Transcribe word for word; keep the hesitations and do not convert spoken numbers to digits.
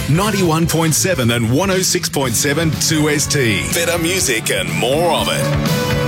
ninety-one point seven and one oh six point seven two S T. Better music and more of it.